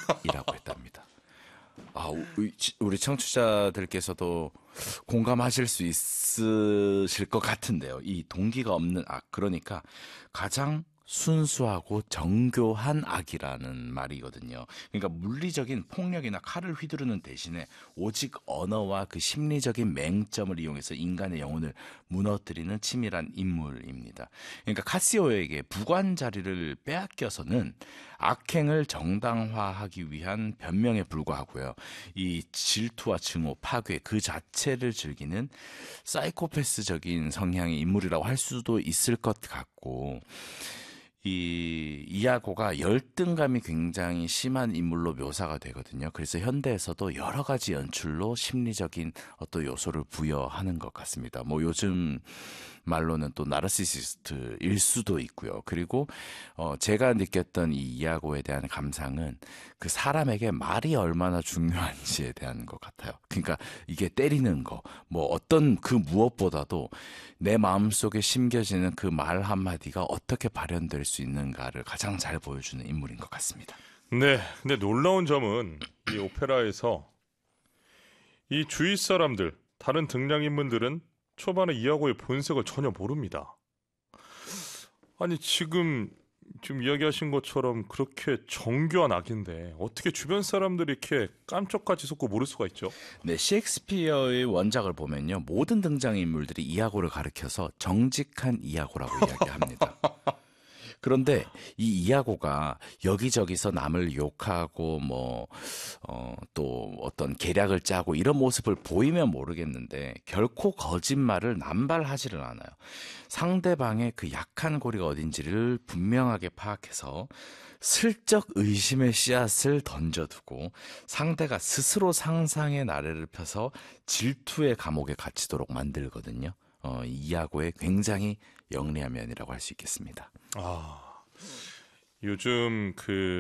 했답니다. 우리 청취자들께서도 공감하실 수 있으실 것 같은데요. 이 동기가 없는 악, 그러니까 가장 순수하고 정교한 악이라는 말이거든요. 그러니까 물리적인 폭력이나 칼을 휘두르는 대신에 오직 언어와 그 심리적인 맹점을 이용해서 인간의 영혼을 무너뜨리는 치밀한 인물입니다. 그러니까 카시오에게 부관 자리를 빼앗겨서는 악행을 정당화하기 위한 변명에 불과하고요. 이 질투와 증오, 파괴 그 자체를 즐기는 사이코패스적인 성향의 인물이라고 할 수도 있을 것 같고, 이 이아고가 열등감이 굉장히 심한 인물로 묘사가 되거든요. 그래서 현대에서도 여러 가지 연출로 심리적인 어떤 요소를 부여하는 것 같습니다. 뭐 요즘 말로는 또 나르시시스트일 수도 있고요. 그리고 제가 느꼈던 이 이아고에 대한 감상은 그 사람에게 말이 얼마나 중요한지에 대한 것 같아요. 그러니까 이게 때리는 거, 뭐 어떤 그 무엇보다도 내 마음속에 심겨지는 그 말 한마디가 어떻게 발현될 수 있는가를 가장 잘 보여주는 인물인 것 같습니다. 네, 근데 놀라운 점은 이 오페라에서 이 주위 사람들, 다른 등장인물들은 초반에 이아고의 본색을 전혀 모릅니다. 아니 지금 이야기하신 것처럼 그렇게 정교한 악인데 어떻게 주변 사람들이 이렇게 깜짝까지 속고 모를 수가 있죠? 네, 셰익스피어의 원작을 보면요, 모든 등장인물들이 이아고를 가리켜서 정직한 이아고라고 이야기합니다. 그런데 이 이아고가 여기저기서 남을 욕하고 또 어떤 계략을 짜고 이런 모습을 보이면 모르겠는데 결코 거짓말을 남발하지를 않아요. 상대방의 그 약한 고리가 어딘지를 분명하게 파악해서 슬쩍 의심의 씨앗을 던져두고 상대가 스스로 상상의 나래를 펴서 질투의 감옥에 갇히도록 만들거든요. 이아고의 굉장히 영리한 면이라고 할 수 있겠습니다. 요즘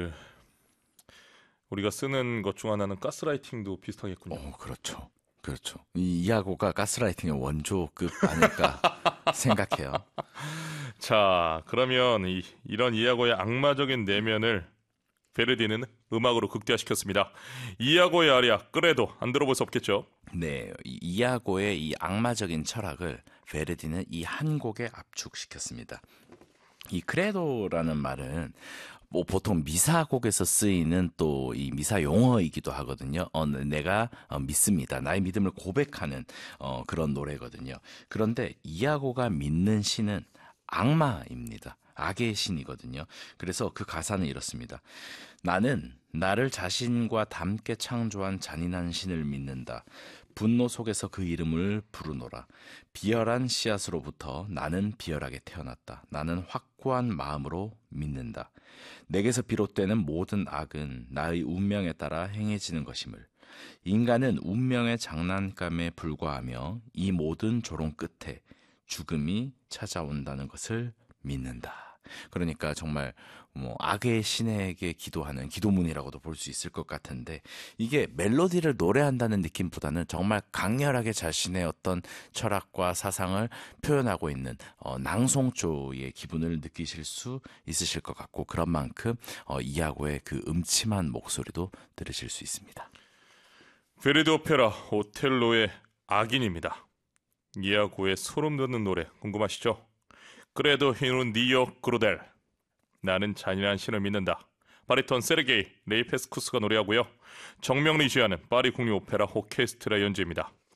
우리가 쓰는 것 중 하나는 가스라이팅도 비슷하겠군요. 그렇죠. 그렇죠. 이 이아고가 가스라이팅의 원조급 아닐까 생각해요. 자, 그러면 이런 이아고의 악마적인 내면을 베르디는 음악으로 극대화시켰습니다. 이아고의 아리아 그래도 안 들어볼 수 없겠죠? 네, 이아고의 이 악마적인 철학을 베르디는 이 한 곡에 압축시켰습니다. 이 크레도라는 말은 뭐 보통 미사곡에서 쓰이는 또 이 미사 용어이기도 하거든요. 내가 믿습니다. 나의 믿음을 고백하는 그런 노래거든요. 그런데 이아고가 믿는 신은 악마입니다. 악의 신이거든요. 그래서 그 가사는 이렇습니다. 나는 나를 자신과 닮게 창조한 잔인한 신을 믿는다. 분노 속에서 그 이름을 부르노라. 비열한 씨앗으로부터 나는 비열하게 태어났다. 나는 확고한 마음으로 믿는다. 내게서 비롯되는 모든 악은 나의 운명에 따라 행해지는 것임을. 인간은 운명의 장난감에 불과하며 이 모든 조롱 끝에 죽음이 찾아온다는 것을 믿는다. 그러니까 정말 악의 신에게 기도하는 기도문이라고도 볼 수 있을 것 같은데, 이게 멜로디를 노래한다는 느낌보다는 정말 강렬하게 자신의 어떤 철학과 사상을 표현하고 있는 낭송조의 기분을 느끼실 수 있으실 것 같고, 그런 만큼 이아고의 그 음침한 목소리도 들으실 수 있습니다. 베르디 오페라 오텔로의 악인입니다. 이아고의 소름 돋는 노래 궁금하시죠? 그래도 히누 니오 그루델. 나는 잔인한 신을 믿는다. 바리톤 세르게이 레이페스쿠스가 노래하고요. 정명리 지휘하는 파리 국립 오페라 오케스트라 연주입니다.